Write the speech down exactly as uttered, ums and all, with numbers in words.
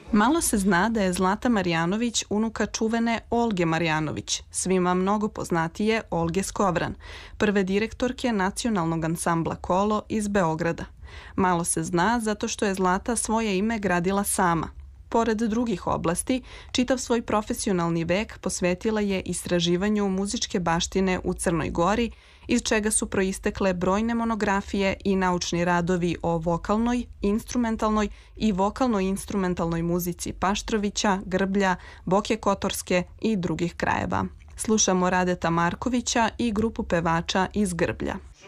Malo se zna da je Zlata Marjanović unuka čuvene Olge Marjanović, svima mnogo poznatije Olge Skovran, prve direktorke nacionalnog ansambla Kolo iz Beograda. Malo se zna zato što je Zlata svoje ime gradila sama. Pored drugih oblasti, čitav svoj profesionalni vek posvetila je istraživanju muzičke baštine u Crnoj Gori, iz čega su proistekle brojne monografije i naučni radovi o vokalnoj, instrumentalnoj i vokalno-instrumentalnoj muzici Paštrovića, Grblja, Boke Kotorske i drugih krajeva. Slušamo Radeta Markovića i grupu pevača iz Grblja.